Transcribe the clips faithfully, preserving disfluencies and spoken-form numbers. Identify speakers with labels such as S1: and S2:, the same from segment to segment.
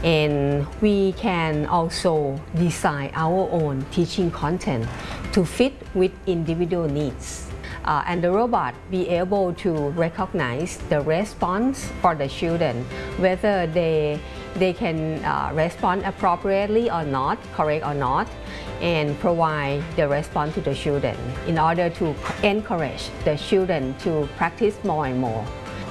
S1: And we can also design our own teaching content to fit with individual needs. Uh, and the robot be able to recognize the response for the children, whether they, they can uh, respond appropriately or not, correct or not, and provide the response to the children in order to encourage the children to practice more and more.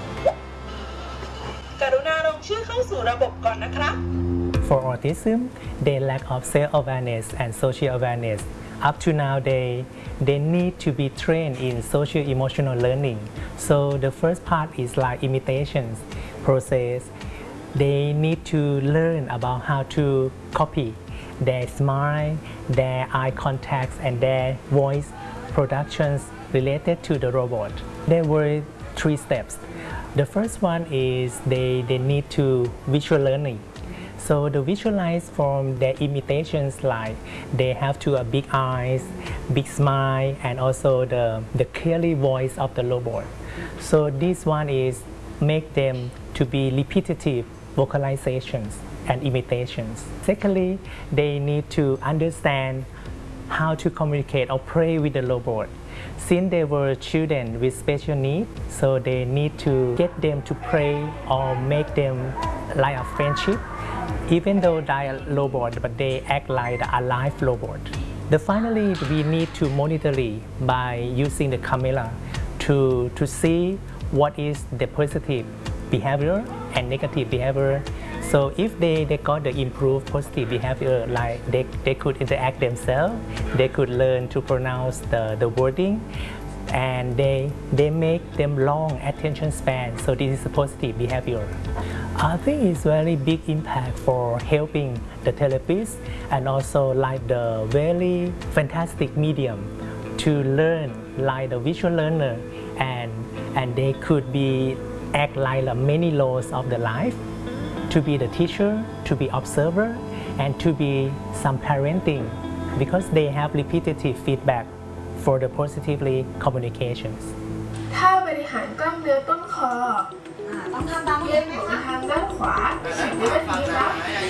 S2: กรุณาลงชื่อเข้าสู่ระบบก่อนนะครับ
S3: For autism, they lack of self-awareness and social awareness. Up to now, they, they need to be trained in social-emotional learning. So the first part is like imitations process. They need to learn about how to copy their smile, their eye contacts, and their voice productions related to the robot. There were three steps. The first one is they, they need to visual learning. So the visualize from their imitations, like they have to a big eyes, big smile, and also the, the clearly voice of the robot. So this one is make them to be repetitive vocalizations and imitations. Secondly, they need to understand how to communicate or play with the robot. Since they were children with special needs, so they need to get them to play or make them like a friendship, even though they are robot, but they act like a live robot. The finally, we need to monitor it by using the camera to, to see what is the positive behavior and negative behavior. So if they, they got the improved positive behavior, like they, they could interact themselves, they could learn to pronounce the, the wording, and they, they make them long attention span. So this is a positive behavior. I think it's very big impact for helping the therapists and also like the very fantastic medium to learn like the visual learner, and, and they could be act like the many roles of the life, to be the teacher, to be observer, and to be some parenting, because they have repetitive feedback for the positively communications.
S4: ถ้าบริหารกล้ามเนื้อต้นคอต้องทำตามยืนหมุนทางด้านขวาสิบวินาทีครับ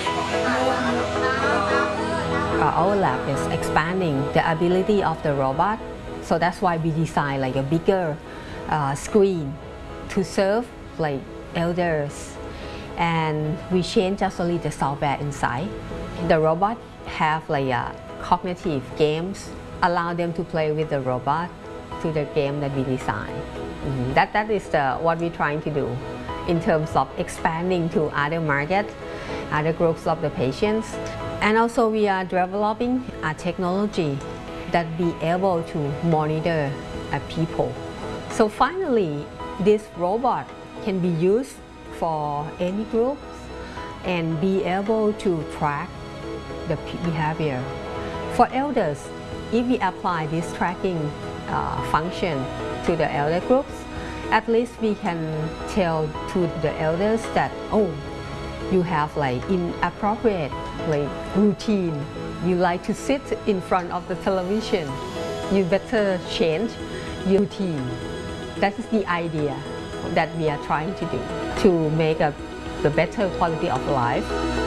S1: Our lab is expanding the ability of the robot, so that's why we design like a bigger uh, screen to serve like elders. And we change just only the software inside. The robot have like a cognitive games, allow them to play with the robot to the game that we design. Mm-hmm. That, that is the, what we're trying to do in terms of expanding to other markets, other groups of the patients. And also we are developing a technology that be able to monitor uh, people. So finally, this robot can be used for any groups and be able to track the behavior. For elders, if we apply this tracking uh, function to the elder groups, at least we can tell to the elders that, oh, you have like inappropriate like routine. You like to sit in front of the television. You better change your routine. That is the idea that we are trying to do to make a the better quality of life.